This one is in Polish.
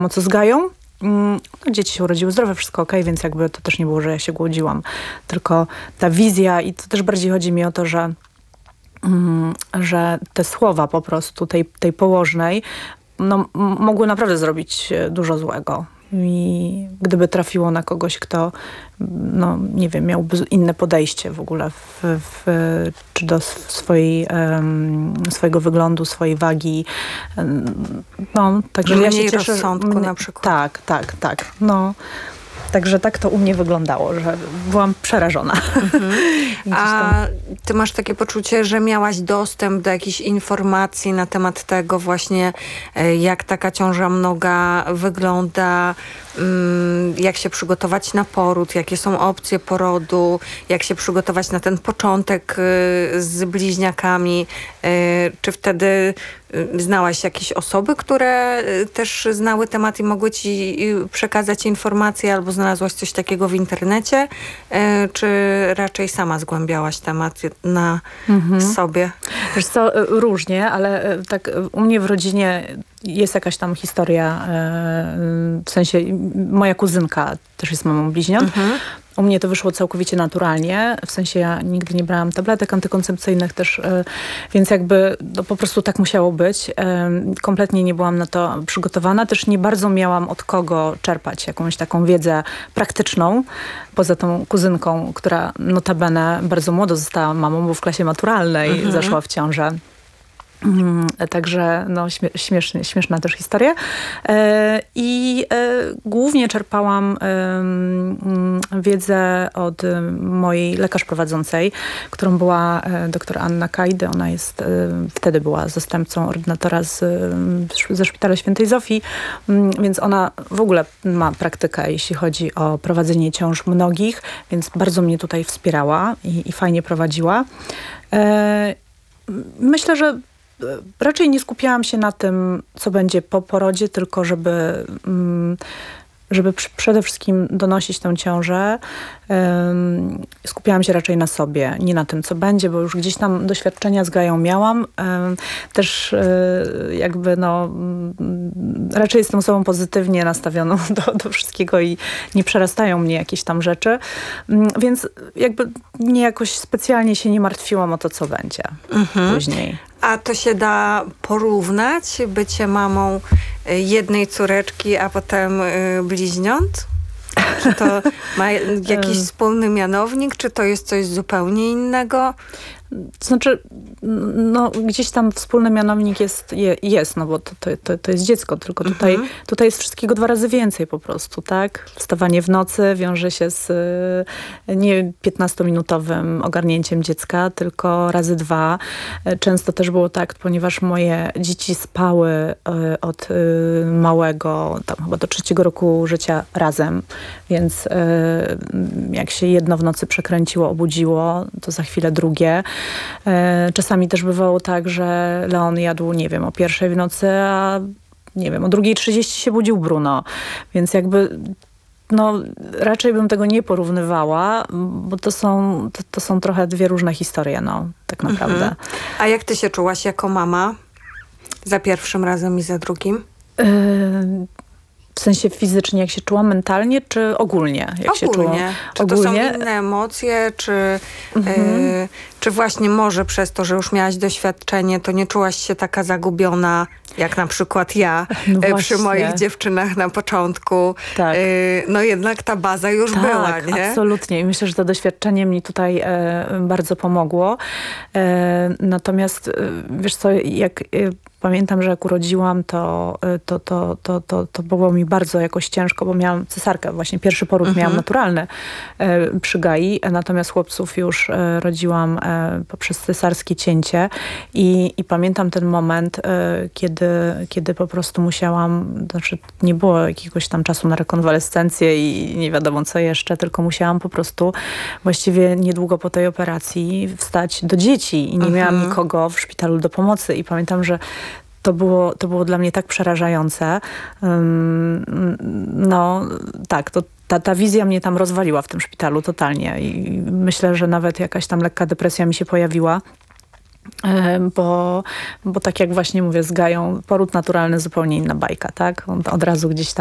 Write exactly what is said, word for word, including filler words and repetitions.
co z Gają? No, dzieci się urodziły zdrowe, wszystko okej, więc jakby to też nie było, że ja się głodziłam. Tylko ta wizja i to też bardziej chodzi mi o to, że, mm, że te słowa po prostu tej, tej położnej no, m- mogły naprawdę zrobić dużo złego. I gdyby trafiło na kogoś, kto, no nie wiem, miałby inne podejście w ogóle w, w, czy do swojej, um, swojego wyglądu, swojej wagi. No, także Mniej ja się cieszę, rozsądku mnie, na przykład. Tak, tak, tak. No. Także tak to u mnie wyglądało, że byłam przerażona. Mhm. A ty masz takie poczucie, że miałaś dostęp do jakichś informacji na temat tego właśnie, jak taka ciąża mnoga wygląda, jak się przygotować na poród, jakie są opcje porodu, jak się przygotować na ten początek z bliźniakami. Czy wtedy znałaś jakieś osoby, które też znały temat i mogły ci przekazać informacje, albo znalazłaś coś takiego w internecie? Czy raczej sama zgłębiałaś temat na mhm. sobie? Wiesz co, różnie, ale tak u mnie w rodzinie jest jakaś tam historia, w sensie moja kuzynka też jest mamą bliźniąt. Mhm. U mnie to wyszło całkowicie naturalnie, w sensie ja nigdy nie brałam tabletek antykoncepcyjnych też, więc jakby no, po prostu tak musiało być. Kompletnie nie byłam na to przygotowana, też nie bardzo miałam od kogo czerpać jakąś taką wiedzę praktyczną, poza tą kuzynką, która notabene bardzo młodo została mamą, bo w klasie maturalnej mhm. zaszła w ciążę. Także no, śmieszny, śmieszna też historia. I głównie czerpałam wiedzę od mojej lekarz prowadzącej, którą była doktor Anna Kajdy. Ona jest, wtedy była zastępcą ordynatora z, ze Szpitala Świętej Zofii, więc ona w ogóle ma praktykę, jeśli chodzi o prowadzenie ciąż mnogich, więc bardzo mnie tutaj wspierała i, i fajnie prowadziła. Myślę, że raczej nie skupiałam się na tym, co będzie po porodzie, tylko żeby, żeby przede wszystkim donosić tę ciążę. Skupiałam się raczej na sobie, nie na tym, co będzie, bo już gdzieś tam doświadczenia z Gają miałam. Też jakby no raczej jestem osobą pozytywnie nastawioną do, do wszystkiego i nie przerastają mnie jakieś tam rzeczy. Więc jakby nie jakoś specjalnie się nie martwiłam o to, co będzie mhm. później. A to się da porównać, bycie mamą jednej córeczki, a potem bliźniąt? Czy to ma jakiś wspólny mianownik, czy to jest coś zupełnie innego? To znaczy, no gdzieś tam wspólny mianownik jest, je, jest no bo to, to, to jest dziecko, tylko tutaj, mhm. tutaj jest wszystkiego dwa razy więcej po prostu, tak? Wstawanie w nocy wiąże się z nie piętnastominutowym ogarnięciem dziecka, tylko razy dwa. Często też było tak, ponieważ moje dzieci spały od małego, tam chyba do trzeciego roku życia razem, więc jak się jedno w nocy przekręciło, obudziło, to za chwilę drugie. Czasami też bywało tak, że Leon jadł, nie wiem, o pierwszej w nocy, a nie wiem, o drugiej trzydzieści się budził Bruno. Więc jakby no raczej bym tego nie porównywała, bo to są, to, to są trochę dwie różne historie, no, tak naprawdę. Mhm. A jak ty się czułaś jako mama? Za pierwszym razem i za drugim? Yy... W sensie fizycznie, jak się czuła, mentalnie, czy ogólnie? Jak ogólnie. Się czuła? Czy ogólnie. To są inne emocje, czy, mhm. y, czy właśnie może przez to, że już miałaś doświadczenie, to nie czułaś się taka zagubiona, jak na przykład ja no przy moich dziewczynach na początku. Tak. Y, no jednak ta baza już tak, była, nie? Absolutnie. I myślę, że to doświadczenie mi tutaj e, bardzo pomogło. E, natomiast e, wiesz co, jak... E, Pamiętam, że jak urodziłam, to, to, to, to, to, to było mi bardzo jakoś ciężko, bo miałam cesarkę. Właśnie pierwszy poród mhm. miałam naturalny e, przy Gai, natomiast chłopców już e, rodziłam e, poprzez cesarskie cięcie. I, i pamiętam ten moment, e, kiedy, kiedy po prostu musiałam, znaczy nie było jakiegoś tam czasu na rekonwalescencję i nie wiadomo co jeszcze, tylko musiałam po prostu właściwie niedługo po tej operacji wstać do dzieci i nie mhm. miałam nikogo w szpitalu do pomocy. I pamiętam, że To było, to było dla mnie tak przerażające. No tak, to ta, ta wizja mnie tam rozwaliła w tym szpitalu totalnie. I myślę, że nawet jakaś tam lekka depresja mi się pojawiła. Bo, bo tak jak właśnie mówię, z Gają, poród naturalny zupełnie inna bajka, tak? On od razu gdzieś tam